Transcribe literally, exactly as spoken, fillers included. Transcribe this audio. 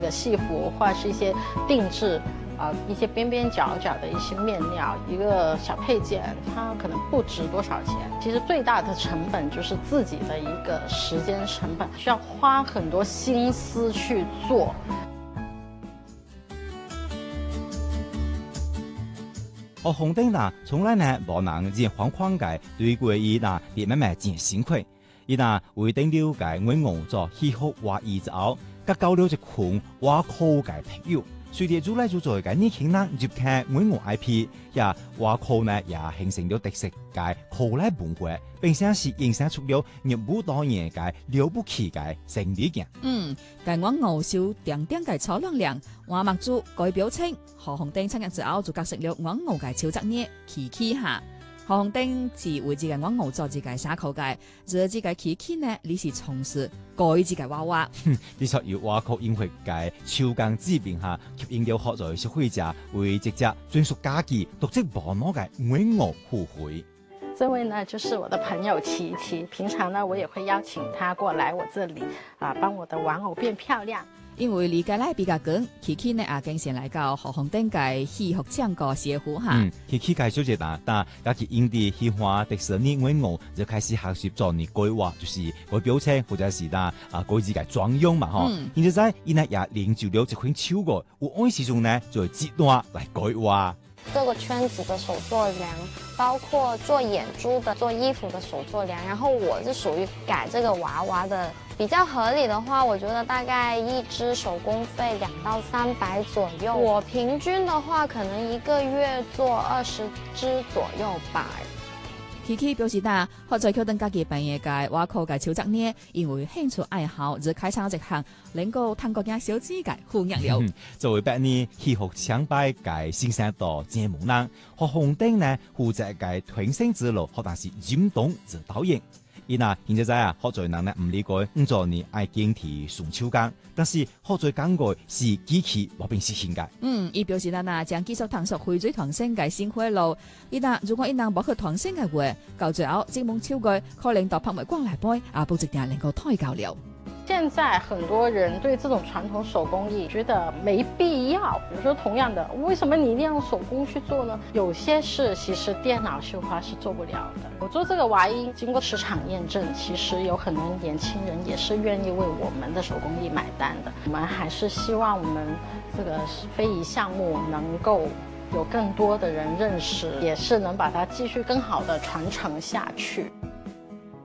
这个戏服或者是一些定制。 啊、呃，一些边边角角的一些面料，一个小配件，它可能不值多少钱。其实最大的成本就是自己的一个时间成本，需要花很多心思去做。 学红灯呢，从来呢无能见框框界对过伊呢，别慢慢真辛苦。伊呢为等了解我我做戏服画艺之后，甲交流一群画科界朋友。 隨着做嚟做做嘅年輕人入看我我 I P， 也畫課呢也形成了特色嘅課來文化，並且是影響出了日舞多年嘅了不起嘅成績嘅。 嗯，嘅我我小點點嘅超亮亮，畫墨珠改表情，何紅丁參加之後就結成了我我嘅超職業琪琪下。 何紅丁自為自己我我做自己沙口界，而自己琪琪呢，你是從事改自己娃娃。 的確有畫課音樂界超강之名下，吸引了學在消費者為直接專屬家己獨自網絡嘅我我互惠。 這位呢，就是我的朋友琪琪，平常呢，我也會邀請她過來我這裡啊，幫我的玩偶變漂亮。 因為理解咧比較緊，琪琪呢也經常來到何紅丁嘅戲服唱歌協會哈。 嗯，琪琪介小姐打打，尤其因啲喜歡迪士尼我我就開始學習做你規劃，就是改表情或者是啦啊改自己妝容嘛哈。 嗯， 現在伊呢也練就了一款超過，有愛時中呢就節段來改劃。 各個圈子的手作量，包括做眼珠的、做衣服的手作量，然後我是屬於改這個娃娃的。比較合理的話，我覺得大概一支手工費兩到三百左右。我平均的話，可能一個月做二十支左右吧。 琪琪表示啦，學在佢等家己辦業界畫課嘅超職呢，因為興趣愛好而開創一項能夠通過嘅小資嘅副業了。 作為百年戲服搶擺嘅新生代節目人，何紅丁呢負責嘅傳承之路，可能是認同之導演。 伊嗱，現在在啊，學在人呢唔理解，唔做你愛堅持順手工，但是學在講嘅是機器或並是性格。 嗯，伊表示啦嗱，將技術探索回追團升嘅新回路。伊嗱，如果伊能冇去團升嘅話，到最後節目超過，可能到拍賣光嚟杯，啊，不一定能夠推高了。 現在很多人對這種傳統手工藝覺得沒必要，比如說同樣的，為什麼你一定要用手工去做呢？有些事其實電腦繡花是做不了的。我做這個娃衣，經過市場驗證，其實有很多年輕人也是願意為我們的手工藝買單的。我們還是希望我們這個非遺項目能夠有更多的人認識，也是能把它繼續更好的傳承下去。